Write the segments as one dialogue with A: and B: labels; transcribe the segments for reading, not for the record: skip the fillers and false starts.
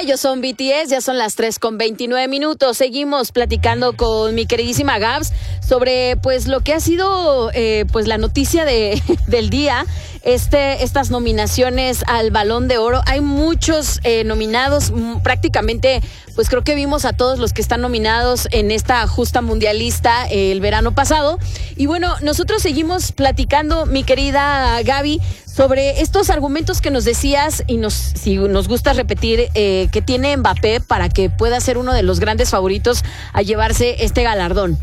A: ellos son BTS, ya son las 3:29. Seguimos platicando con mi queridísima Gabs sobre pues lo que ha sido pues la noticia del día, estas nominaciones al Balón de Oro. Hay muchos nominados, prácticamente pues creo que vimos a todos los que están nominados en esta justa mundialista el verano pasado. Y bueno, nosotros seguimos platicando, mi querida Gaby, sobre estos argumentos que nos decías y si nos gusta repetir que tiene Mbappé para que pueda ser uno de los grandes favoritos a llevarse este galardón.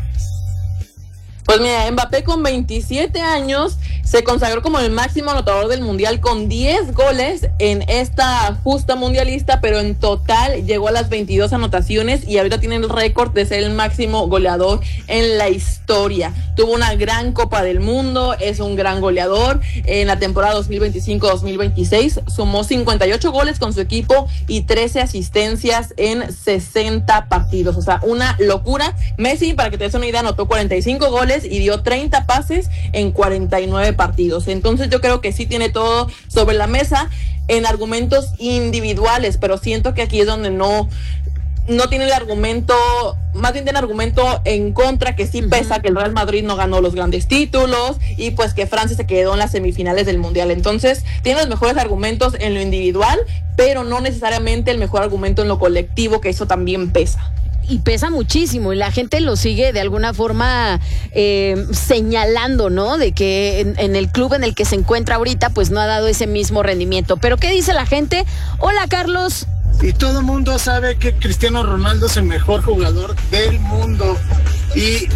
B: Pues mira, Mbappé con 27 años se consagró como el máximo anotador del mundial con 10 goles en esta justa mundialista, pero en total llegó a las 22 anotaciones y ahorita tiene el récord de ser el máximo goleador en la historia. Tuvo una gran Copa del Mundo, es un gran goleador. En la temporada 2025-2026 sumó 58 goles con su equipo y 13 asistencias en 60 partidos. O sea, una locura. Messi, para que te des una idea, anotó 45 goles y dio 30 pases en 49 partidos. Entonces yo creo que sí tiene todo sobre la mesa en argumentos individuales, pero siento que aquí es donde no tiene el argumento, más bien tiene argumento en contra, que sí pesa que el Real Madrid no ganó los grandes títulos y pues que Francia se quedó en las semifinales del Mundial. Entonces tiene los mejores argumentos en lo individual, pero no necesariamente el mejor argumento en lo colectivo, que eso también pesa.
A: Y pesa muchísimo y la gente lo sigue de alguna forma señalando, ¿no? De que en el club en el que se encuentra ahorita pues no ha dado ese mismo rendimiento. ¿Pero qué dice la gente? Hola, Carlos.
C: Y todo el mundo sabe que Cristiano Ronaldo es el mejor jugador del mundo y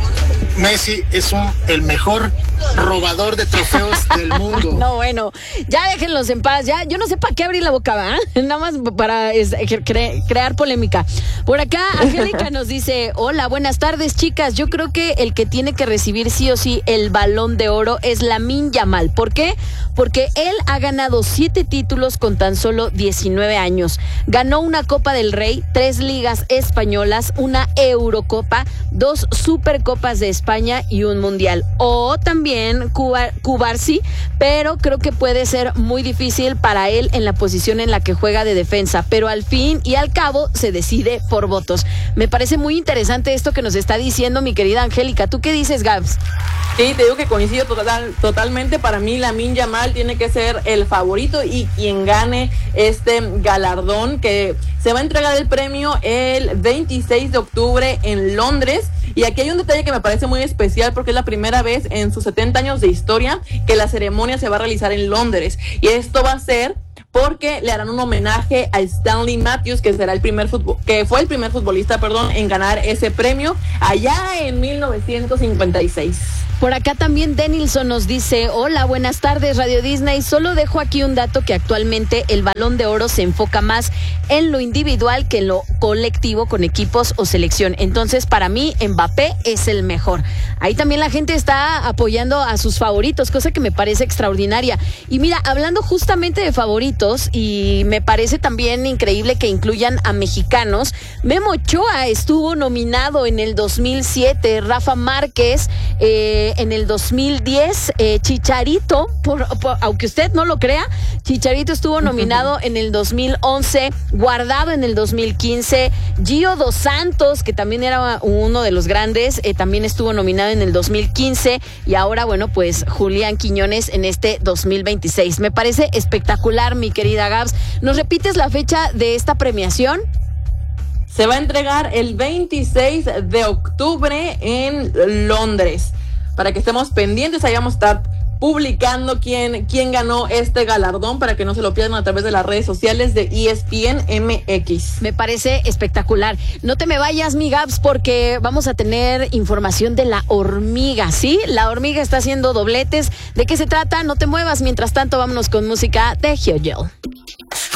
C: Messi es el mejor robador de trofeos del mundo.
A: No, bueno, ya déjenlos en paz. Ya, yo no sé para qué abrir la boca, ¿verdad? Nada más para crear polémica. Por acá, Angélica nos dice: hola, buenas tardes, chicas. Yo creo que el que tiene que recibir sí o sí el Balón de Oro es Lamine Yamal. ¿Por qué? Porque él ha ganado 7 títulos con tan solo 19 años. Ganó una Copa del Rey, 3 ligas españolas, una Eurocopa, 2 Supercopas de España y un Mundial. O también Cubarsí, pero creo que puede ser muy difícil para él en la posición en la que juega de defensa, pero al fin y al cabo se decide por votos. Me parece muy interesante esto que nos está diciendo mi querida Angélica. ¿Tú qué dices, Gabs?
B: Sí, te digo que coincido totalmente. Para mí Lamine Yamal tiene que ser el favorito y quien gane este galardón, que se va a entregar el premio el 26 de octubre en Londres. Y aquí hay un detalle que me parece muy especial porque es la primera vez en sus 70 años de historia que la ceremonia se va a realizar en Londres. Y esto va a ser porque le harán un homenaje a Stanley Matthews, que fue el primer futbolista en ganar ese premio allá en 1956.
A: Por acá también Denilson nos dice: hola, buenas tardes, Radio Disney. Solo dejo aquí un dato, que actualmente el Balón de Oro se enfoca más en lo individual que en lo colectivo con equipos o selección. Entonces, para mí, Mbappé es el mejor. Ahí también la gente está apoyando a sus favoritos, cosa que me parece extraordinaria. Y mira, hablando justamente de favoritos, y me parece también increíble que incluyan a mexicanos, Memo Ochoa estuvo nominado en el 2007, Rafa Márquez en el 2010, Chicharito, aunque usted no lo crea, Chicharito estuvo nominado en el 2011, Guardado en el 2015, Gio Dos Santos, que también era uno de los grandes, también estuvo nominado en el 2015, y ahora, bueno, pues Julián Quiñones en este 2026. Me parece espectacular, mi querida Gabs. ¿Nos repites la fecha de esta premiación?
B: Se va a entregar el 26 de octubre en Londres. Para que estemos pendientes, ahí vamos a estar publicando quién ganó este galardón, para que no se lo pierdan a través de las redes sociales de ESPN MX.
A: Me parece espectacular. No te me vayas, mi Gabs, porque vamos a tener información de la hormiga, ¿sí? La hormiga está haciendo dobletes. ¿De qué se trata? No te muevas. Mientras tanto, vámonos con música de Hyoyel.